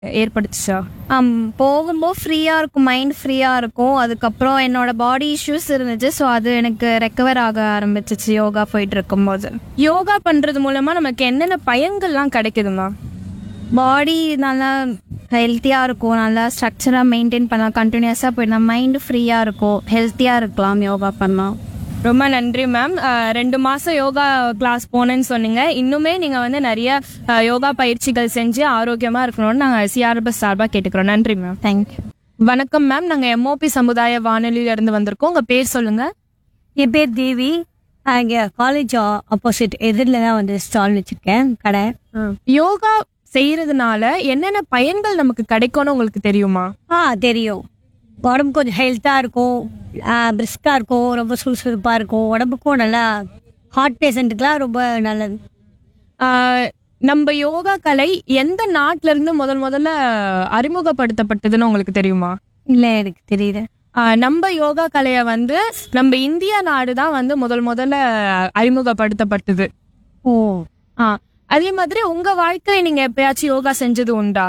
ஏற்படுத்துச்சா? போகும்போது ஃப்ரீயா இருக்கும், மைண்ட் ஃப்ரீயா இருக்கும். அதுக்கப்புறம் என்னோட பாடி இஷ்யூஸ் இருந்துச்சு. ஸோ அது எனக்கு ரெக்கவர் ஆக ஆரம்பிச்சிச்சு யோகா போயிட்டு இருக்கும்போது. யோகா பண்றது மூலமா நமக்கு என்னென்ன பயன்கள்லாம் கிடைக்குதுமா? பாடி நல்லா ஹெல்த்தியா இருக்கும், நல்லா ஸ்ட்ரக்சரா மெயின்டைன் பண்ணலாம், கண்டினியூஸா போயிடலாம், மைண்ட் ஃப்ரீயா இருக்கும், ஹெல்த்தியா இருக்கலாம் யோகா பண்ணா. ரொம்ப நன்றி மேம். 2 மாசம் யோகா கிளாஸ் போனேன்னு சொன்னீங்க. இன்னுமே நீங்க வந்து நிறைய யோகா பயிற்சிகள் செஞ்சு ஆரோக்கியமா இருக்கணும்னு நாங்க சிஆர்பஸ் சார்பா கேட்டுக்கிறோம். நன்றி மேம். தேங்க்யூ. வணக்கம் மேம். நாங்க எம்ஓபி சமுதாய வானொலியில இருந்து வந்திருக்கோம். உங்க பேர் சொல்லுங்க. என் பேர் தேவி. இங்கே காலேஜ் ஆப்போசிட் எதிரில் தான் வந்து ஸ்டால் வச்சுருக்கேன், கடை. யோகா செய்யறதுனால என்னென்ன பயன்கள் நமக்கு கிடைக்கும்னு உங்களுக்கு தெரியுமா? தெரியும். உடம்பு கொஞ்சம் ஹெல்த்தாக இருக்கும், பிரிஸ்காக இருக்கும், ரொம்ப சுறுசுறுப்பாக இருக்கும். உடம்புக்கும் நல்லா, ஹார்ட் பேஷண்ட்டுக்கெலாம் ரொம்ப நல்லது. நம்ம யோகா கலை எந்த நாட்டுல இருந்து முதல்ல அறிமுகப்படுத்தப்பட்டதுன்னு உங்களுக்கு தெரியுமா? இல்லை, எனக்கு தெரியல. நம்ம யோகா கலையை வந்து நம்ம இந்தியா நாடு தான் வந்து முதல்ல அறிமுகப்படுத்தப்பட்டது. ஓ. அதே மாதிரி உங்க வாழ்க்கையில நீங்க எப்பயாச்சும் யோகா செஞ்சது உண்டா?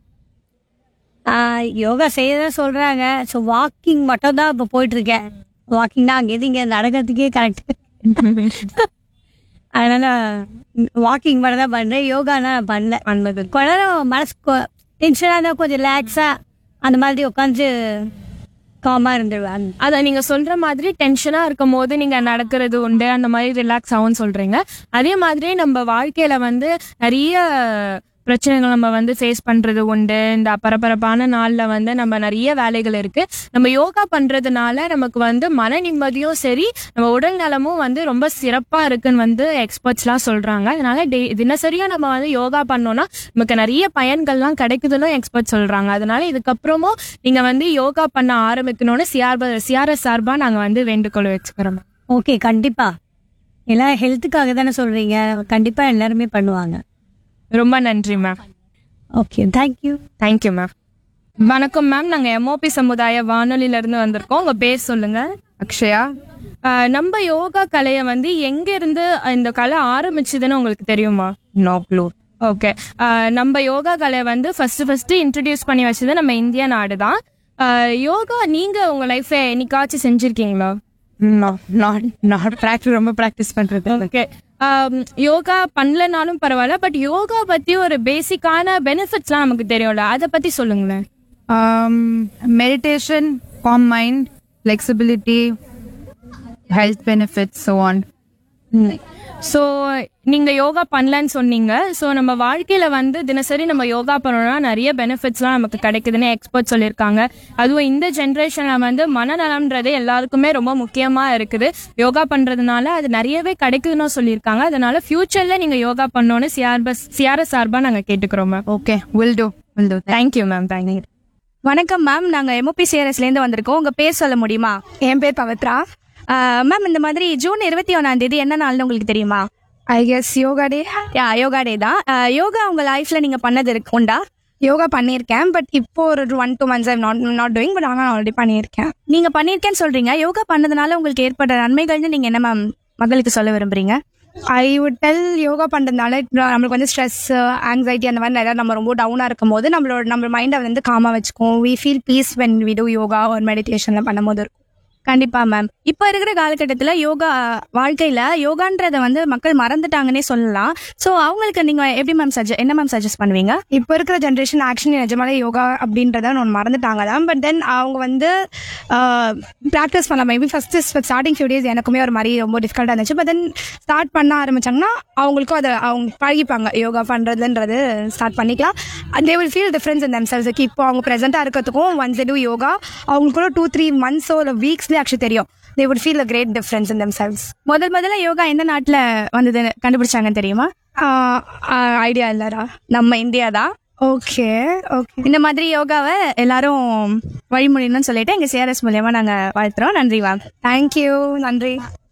யோகா செய்ய தான் சொல்கிறாங்க. ஸோ வாக்கிங் மட்டும் தான் இப்போ போயிட்டுருக்கேன். வாக்கிங் தான் அங்கேருந்து இங்கே நடக்கிறதுக்கே கரெக்டு. அதனால் வாக்கிங் மட்டும் தான் பண்ணுறேன். யோகானா பண்ணல. கொஞ்ச நேரம் மனசு டென்ஷனாக இருந்தால் கொஞ்சம் ரிலாக்ஸாக அந்த மாதிரி உட்காந்து காமாக இருந்துருவேன். அத நீங்க சொல்ற மாதிரி டென்ஷனா இருக்கும் போது நீங்க நடக்கிறது உண்டு, அந்த மாதிரி ரிலாக்ஸ் ஆகும்னு சொல்றீங்க. அதே மாதிரி நம்ம வாழ்க்கையில வந்து நிறைய பிரச்சனைகள் நம்ம வந்து ஃபேஸ் பண்றது உண்டு. இந்த பரபரப்பான நாள்ல வந்து நம்ம நிறைய வேலைகள் இருக்கு. நம்ம யோகா பண்றதுனால நமக்கு வந்து மன நிம்மதியும் சரி, நம்ம உடல் நலமும் வந்து ரொம்ப சிறப்பா இருக்குன்னு வந்து எக்ஸ்பர்ட்ஸ்லாம் சொல்றாங்க. அதனால தினசரியும் நம்ம வந்து யோகா பண்ணோம்னா நமக்கு நிறைய பயன்கள்லாம் கிடைக்குதுன்னு எக்ஸ்பர்ட் சொல்றாங்க. அதனால இதுக்கப்புறமும் நீங்க வந்து யோகா பண்ண ஆரம்பிக்கணும்னு சிஆர்எஸ் சார்பா நாங்க வந்து வேண்டுகோள் வச்சுக்கிறோம். ஓகே, கண்டிப்பா. எல்லாம் ஹெல்த்துக்காக தானே சொல்றீங்க, கண்டிப்பா எல்லாருமே பண்ணுவாங்க. ரொம்ப நன்றி ma'am. Okay, thank you. Thank you ma'am. வணக்கம் மேம். நாங்க எம்ஓபி சமுதாய வானொலியில இருந்து வந்திருக்கோம். உங்க பேர் சொல்லுங்க. அக்ஷயா. நம்ம யோகா கலையை வந்து எங்க இருந்து இந்த கலை ஆரம்பிச்சதுன்னு உங்களுக்கு தெரியுமா? No clue. ஓகே. நம்ம யோகா கலையை வந்து ஃபர்ஸ்ட் இன்ட்ரடியூஸ் பண்ணி வச்சது நம்ம இந்தியா நாடு தான். யோகா நீங்க உங்க லைஃப்ல என்னைக்காச்சும் செஞ்சிருக்கீங்களா? ரொம்ப ப்ராக்டிஸ் பண்றது. ஓகே. யோகா பண்ணலனாலும் பரவாயில்ல, பட் யோகா பத்தி ஒரு பேசிக்கான பெனிஃபிட்ஸ்லாம் நமக்கு தெரியும்ல, அதை பத்தி சொல்லுங்களேன். Meditation, com mind, flexibility, health benefits, so on. So நீங்க யோகா பண்ணலன்னு சொன்னீங்க. ஸோ நம்ம வாழ்க்கையில வந்து தினசரி நம்ம யோகா பண்ணோம்னா நிறைய பெனிஃபிட்ஸ்லாம் நமக்கு கிடைக்குதுன்னு எக்ஸ்பர்ட் சொல்லியிருக்காங்க. அதுவும் இந்த ஜென்ரேஷன்ல வந்து மனநலம்ன்றது எல்லாருக்குமே ரொம்ப முக்கியமா இருக்குது. யோகா பண்றதுனால அது நிறையவே கிடைக்குதுன்னு சொல்லியிருக்காங்க. அதனால ஃபியூச்சர்ல நீங்க யோகா பண்ணோன்னு சிஆர்எஸ் சார்பா நாங்க கேட்டுக்கிறோம் ma'am. Okay, will do. Thank you ma'am. Thank you. வணக்கம் மேம். நாங்க எம்ஓபி சிஆர்எஸ்லேருந்து வந்திருக்கோம். உங்க பேர் சொல்ல முடியுமா? என் பேர் பவித்ரா. மேம், இந்த மாதிரி ஜூன் 21 என்ன நாள்னு உங்களுக்கு தெரியுமா? ஐ கெஸ் யோகா டே. யோகா டே தான். யோகா உங்க லைஃப்ல நீங்க பண்ணது உண்டா? யோகா பண்ணியிருக்கேன், பட் இப்போ ஒரு 1-2 months I'm not doing, but ஆனால் ஆல்ரெடி பண்ணியிருக்கேன். நீங்க பண்ணியிருக்கேன்னு சொல்றீங்க. யோகா பண்ணதுனால உங்களுக்கு ஏற்பட்ட நன்மைகள்னு நீங்க என்ன மேம் மக்களுக்கு சொல்ல விரும்புறீங்க? ஐ வுட் டெல், யோகா பண்ணுறதுனால நம்மளுக்கு வந்து ஸ்ட்ரெஸ், ஆங்ஸைட்டி அந்த மாதிரி நிறையா நம்ம ரொம்ப டவுனாக இருக்கும் போது நம்ம மைண்டை வந்து காமாக வச்சுக்கோம். We feel piece when we do yoga ஒரு மெடிடேஷன்லாம் பண்ணும்போது இருக்கும். கண்டிப்பா மேம். இப்ப இருக்கிற காலகட்டத்துல யோகா வாழ்க்கையில யோகான்றத வந்து மக்கள் மறந்துட்டாங்கன்னே சொல்லலாம். சோ அவங்களுக்கு நீங்க எப்படி மேம் என்ன மேம் சஜஸ்ட் பண்ணுவீங்க? இப்போ இருக்கிற ஜென்ரேஷன் ஆக்சுவலி நிஜமாலே யோகா அப்படின்றத ஒன்று மறந்துட்டாங்க தான். பட் தென் அவங்க வந்து ப்ராக்டிஸ் பண்ணலாம். மேபி ஸ்டார்டிங் ஃபியூ டேஸ் எனக்குமே ஒரு மாதிரி ரொம்ப டிஃபிகல்ட்டாக இருந்துச்சு. பட் தென் ஸ்டார்ட் பண்ண ஆரம்பிச்சாங்கன்னா அவங்களுக்கும் அதை அவங்க பழகிப்பாங்க. யோகா பண்ணுறதுன்றது ஸ்டார்ட் பண்ணிக்கலாம். They will feel difference in themselves. இப்போ அவங்க ப்ரெசென்ட்டாக இருக்கிறதுக்கும் ஒன்ஸ் தே டூ யோகா அவங்களுக்குள்ள 2-3 months ஒரு வீக்ஸ்லேயே ஆக்சுவலி தெரியும். They would feel a great difference in themselves. முதல்ல யோகா எந்த நாட்டுல வந்து கண்டுபிடிச்சாங்கன்னு தெரியுமா? ஐடியா இல்லரா. நம்ம இந்தியா தான். ஓகே. இந்த மாதிரி யோகாவை எல்லாரும் வழிமொழின்னு சொல்லிட்டு எங்க சிஆர்எஸ் மூலியமா நாங்க வாழ்த்துறோம். நன்றி மேம். தேங்க்யூ. நன்றி.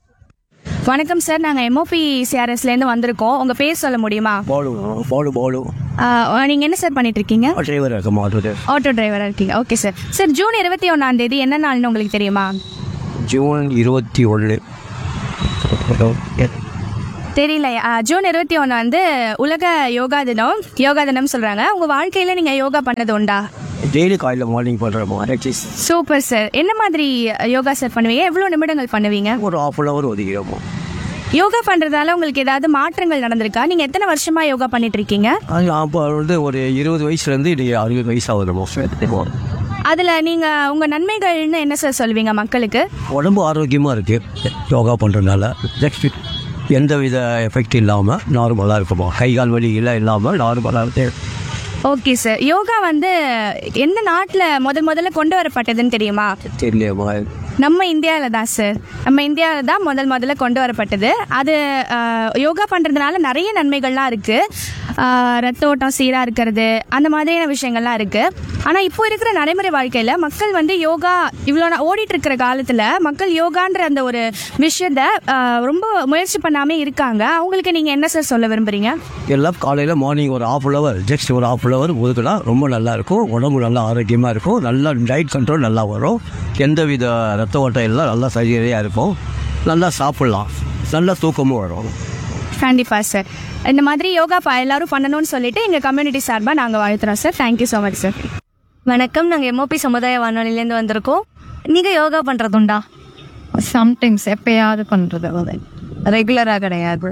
வணக்கம் சார். நாங்க எம்ஓபி சிஆர்எஸ்ல இருந்து வந்திருக்கோம். உங்க பேர் சொல்ல முடியுமா? பாலு. நீங்க என்ன சார் பண்ணிட்டு இருக்கீங்க? ஆட்டோ டிரைவரா இருக்கீங்க. Okay sir. சார், ஜூன் 21 என்ன நாள்னு உங்களுக்கு தெரியுமா? ஜூன் 21 தெரியல. ஜூன் 21 வந்து உலக யோகா தினம் சொல்றாங்க. உங்க வாழ்க்கையில நீங்க யோகா பண்ணது உண்டா? டெய்லி காலையில் மார்னிங் பண்ணுறோம் எக்ஸசைஸ். Super sir. என்ன மாதிரி யோகா சார் பண்ணுவீங்க? எவ்வளவு நிமிடங்கள் பண்ணுவீங்க? ஒரு ½ hour ஒதுக்கிறோமோ. யோகா பண்றதால உங்களுக்கு ஏதாவது மாற்றங்கள் நடந்திருக்கா? நீங்க எத்தனை வருஷமா யோகா பண்ணிட்டு இருக்கீங்க? அது அப்போ வந்து ஒரு 20 வயசுலேருந்து இது 60 வயசு ஆகுதுமோ. அதுல நீங்க உங்க நன்மைகள்னு என்ன சார் சொல்லுவீங்க மக்களுக்கு? உடம்பு ஆரோக்கியமாக இருக்குது யோகா பண்ணுறதுனால. ஜஸ்ட் எந்த வித எஃபெக்ட் இல்லாமல் நார்மலாக இருக்குமோ. கை கால் வலி இல்லாமல் நார்மலாக இருக்கு. Okay sir. யோகா வந்து எந்த நாட்டுல முதல்ல கொண்டு வரப்பட்டதுன்னு தெரியுமா? தெரியலையம்மா. நம்ம இந்தியாவில் தான் சார். நம்ம இந்தியாவில் தான் முதல்ல கொண்டு வரப்பட்டது. அது யோகா பண்ணுறதுனால நிறைய நன்மைகள்லாம் இருக்குது. ரத்த ஓட்டம் சீராக இருக்கிறது, அந்த மாதிரியான விஷயங்கள்லாம் இருக்குது. ஆனால் இப்போ இருக்கிற நடைமுறை வாழ்க்கையில் மக்கள் வந்து யோகா இவ்வளோ ஓடிட்டு இருக்கிற காலத்தில் மக்கள் யோகான்ற அந்த ஒரு விஷயத்த ரொம்ப முயற்சி பண்ணாமல் இருக்காங்க. அவங்களுக்கு நீங்கள் என்ன சார் சொல்ல விரும்புகிறீங்க? எல்லாம் காலையில் மார்னிங் ஒரு ½ hour, ஜஸ்ட் ஒரு ½ hour ஒதுக்கினா ரொம்ப நல்லா இருக்கும். உடம்பு நல்லா ஆரோக்கியமாக இருக்கும். நல்லா டயட் கண்ட்ரோல் நல்லா வரும். எந்தவித ரத்த ஓட்டம் எல்லாம் நல்லா சரியாக இருக்கும். நல்லா சாப்பிட்லாம். நல்லா தூக்கமும் வரும். கண்டிப்பாக சார். இந்த மாதிரி யோகா எல்லாரும் பண்ணணும்னு சொல்லிட்டு எங்கள் கம்யூனிட்டி சார்பாக நாங்கள் வாழ்த்துறோம் sir. Thank you so much sir. வணக்கம், நாங்கள் எம்ஓபி சமுதாய வானொலியிலேருந்து வந்திருக்கோம். நீங்கள் யோகா பண்ணுறதுண்டா? சம்டைம்ஸ் எப்பயாவது பண்றது, ரெகுலரா கிடையாது.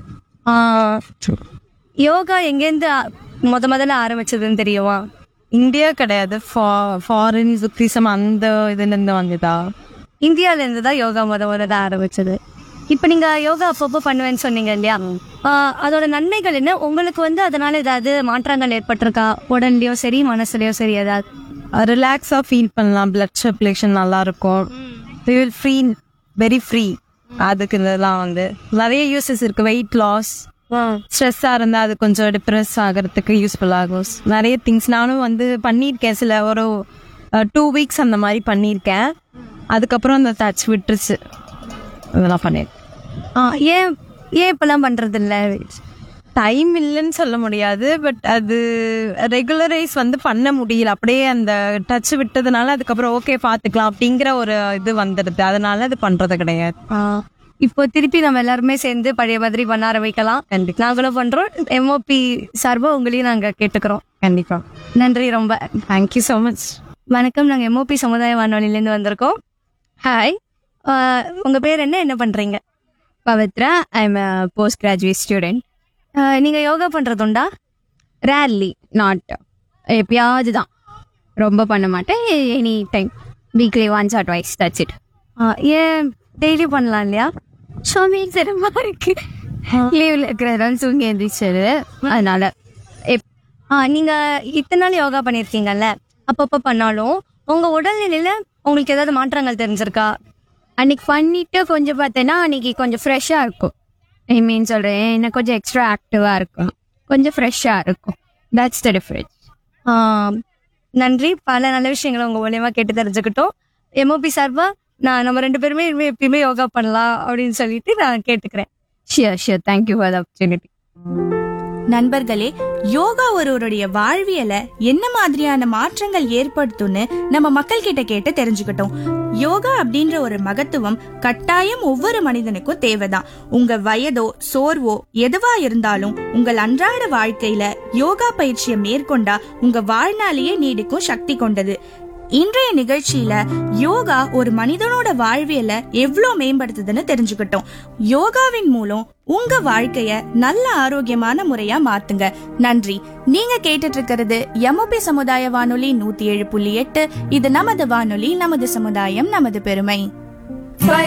யோகா எங்கேருந்து முதல்ல ஆரம்பிச்சதுன்னு தெரியுமா? இந்தியா கிடையாது, ஃபாரின் புத்திசம் அந்த இதுலேருந்து வந்துதா? இந்தியாவிலேருந்து தான் யோகா முதல்ல ஆரம்பிச்சது. இப்போ நீங்கள் யோகா அப்பப்போ பண்ணுவேன்னு சொன்னீங்க இல்லையா? அதோட நன்மைகள் என்ன? உங்களுக்கு வந்து அதனால ஏதாவது மாற்றங்கள் ஏற்பட்டிருக்கா? உடல்லையோ சரி மனசுலையோ சரி ஏதாவது? ரிலாக்ஸாக ஃபீல் பண்ணலாம். பிளட் சர்க்குலேஷன் நல்லா இருக்கும். Free, very free. அதுக்கு இதெல்லாம் வந்து நிறைய யூசஸ் இருக்குது. வெயிட் லாஸ், ஸ்ட்ரெஸ்ஸாக இருந்தால் அது கொஞ்சம் டிப்ரெஸ் ஆகிறதுக்கு யூஸ்ஃபுல் ஆகும். நிறைய திங்ஸ் நானும் வந்து பண்ணியிருக்கேன். சில ஒரு 2 weeks அந்த மாதிரி பண்ணியிருக்கேன். அதுக்கப்புறம் அந்த டச் விட்டுருச்சு. இதெல்லாம் பண்ணியிருக்கேன். ஏன் இப்பெல்லாம் பண்ணுறது இல்லை? டைம் இல்லைன்னு சொல்ல முடியாது, பட் அது ரெகுலரைஸ் வந்து பண்ண முடியல. அப்படியே அந்த டச் விட்டதுனால அதுக்கப்புறம் ஓகே பார்த்துக்கலாம் அப்படிங்கிற ஒரு இது வந்துடுது. அதனால அது பண்ணுறது கிடையாது. இப்போ திருப்பி நம்ம எல்லாருமே சேர்ந்து பழைய மாதிரி பண்ண ஆரம்பிக்கலாம். கண்டிப்பாக நாங்களும் பண்ணுறோம். எம்ஓபி சார்பாக உங்களையும் நாங்கள் கேட்டுக்கிறோம். கண்டிப்பாக. நன்றி ரொம்ப. Thank you so much. வணக்கம், நாங்கள் எம்ஓபி சமுதாய வானொலியிலேருந்து வந்திருக்கோம். ஹாய், உங்கள் பேர் என்ன பண்ணுறீங்க? Pavithra. I am post graduate student. நீங்கள் யோகா பண்ணுறதுண்டா? ரேர்லி, நாட் எப்பயாவது தான். ரொம்ப பண்ண மாட்டேன். Any time, weekly once R twice, that's it. ஏன் டெய்லி பண்ணலாம் இல்லையா? சுவாமி சிரமமா இருக்கு. லீவில் இருக்கிறதால தூங்கி எழுந்திரிச்சது, அதனால. நீங்கள் இத்தனை நாள் யோகா பண்ணியிருக்கீங்கல்ல, அப்பப்போ பண்ணாலும் உங்கள் உடல்நிலையில் உங்களுக்கு ஏதாவது மாற்றங்கள் தெரிஞ்சிருக்கா? அன்னைக்கு பண்ணிட்டு கொஞ்சம் பார்த்தேன்னா அன்னைக்கு கொஞ்சம் ஃப்ரெஷ்ஷாக இருக்கும். ஐ மீன் சொல்கிறேன், எனக்கு கொஞ்சம் எக்ஸ்ட்ரா ஆக்டிவாக இருக்கும், கொஞ்சம் ஃப்ரெஷ்ஷாக இருக்கும். That's the difference. நன்றி. பல நல்ல விஷயங்களை உங்கள் மூலியமா கேட்டு தெரிஞ்சுக்கிட்டோம். எம்ஓபி சார்பா நம்ம 2 பேருமே எப்பயுமே யோகா பண்ணலாம் அப்படின்னு சொல்லிட்டு நான் கேட்டுக்கிறேன். Shear. Thank you for the opportunity. நண்பர்களே, யோகா ஒருவருடைய வாழ்வியல என்ன மாதிரியான மாற்றங்கள் ஏற்படுத்தும்னு நம்ம மக்கள் கிட்ட கேட்டு தெரிஞ்சுக்கிட்டோம். யோகா அப்படின்ற ஒரு மகத்துவம் கட்டாயம் ஒவ்வொரு மனிதனுக்கும் தேவைதான். உங்க வயதோ சோர்வோ எதுவா இருந்தாலும் உங்கள் அன்றாட வாழ்க்கையில யோகா பயிற்சியை மேற்கொண்டா உங்க வாழ்நாளையே நீடிக்கும் சக்தி கொண்டது. இன்றைய நிகழ்ச்சியில யோகா ஒரு மனிதனோட வாழ்வியல எவ்வளவு மேம்படுத்துதுன்னு தெரிஞ்சுக்கிட்டோம். யோகாவின் மூலம் உங்க வாழ்க்கைய நல்ல ஆரோக்கியமான முறையா மாத்துங்க. நன்றி. நீங்க கேட்டுட்டு இருக்கிறது எம்ஓபி சமுதாய வானொலி 107.8. இது நமது வானொலி, நமது சமுதாயம், நமது பெருமை.